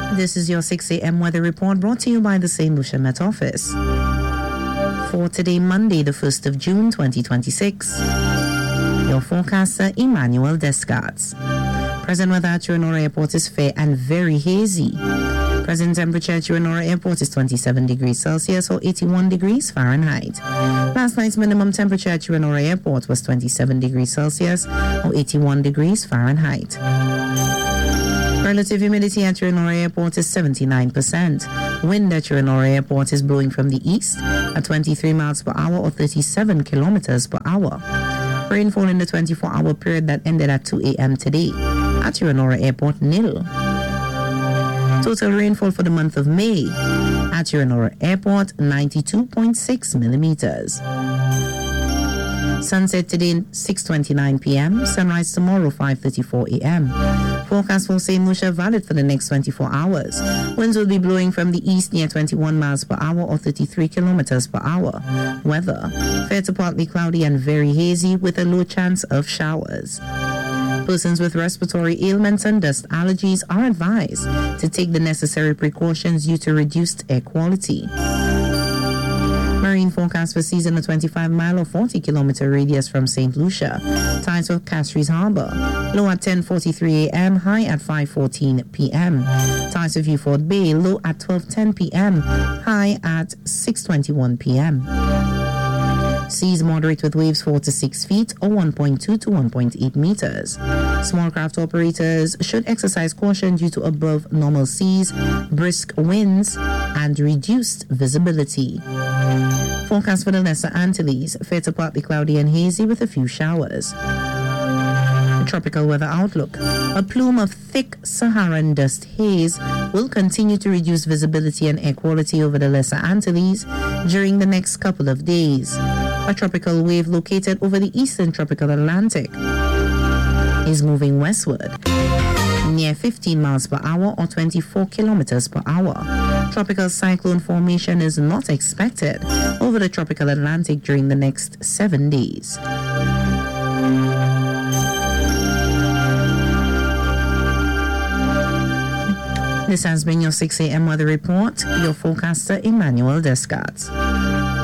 This is your 6 a.m. weather report brought to you by the St. Lucia Met Office. For today, Monday, the 1st of June, 2026. Your forecaster, Emmanuel Descartes. Present weather at Turanora Airport is fair and very hazy. Present temperature at Turanora Airport is 27 degrees Celsius or 81 degrees Fahrenheit. Last night's minimum temperature at Turanora Airport was 27 degrees Celsius or 81 degrees Fahrenheit. Relative humidity at Turanora Airport is 79%. Wind at Turanora Airport is blowing from the east at 23 miles per hour or 37 kilometers per hour. Rainfall in the 24-hour period that ended at 2 a.m. today at Turanora Airport, nil. Total rainfall for the month of May at Turanora Airport, 92.6 millimeters. Sunset today, 6:29 p.m. Sunrise tomorrow, 5:34 a.m. Forecast for St. Lucia valid for the next 24 hours. Winds will be blowing from the east near 21 miles per hour or 33 kilometers per hour. Weather, fair to partly cloudy and very hazy with a low chance of showers. Persons with respiratory ailments and dust allergies are advised to take the necessary precautions due to reduced air quality. Marine forecast for season a 25-mile or 40-kilometer radius from St. Lucia. Tides for Castries Harbor. Low at 10:43 a.m., high at 5:14 p.m. Tides of Beaufort Bay. Low at 12:10 p.m., high at 6:21 p.m. Seas moderate with waves 4 to 6 feet or 1.2 to 1.8 meters. Small craft operators should exercise caution due to above normal seas, brisk winds, and reduced visibility. Forecast for the Lesser Antilles, fair to partly cloudy and hazy with a few showers. Tropical weather outlook. A plume of thick Saharan dust haze will continue to reduce visibility and air quality over the Lesser Antilles during the next couple of days. A tropical wave located over the eastern tropical Atlantic is moving westward near 15 miles per hour or 24 kilometers per hour. Tropical cyclone formation is not expected over the tropical Atlantic during the next 7 days. This has been your 6 a.m. weather report. Your forecaster, Emmanuel Descartes.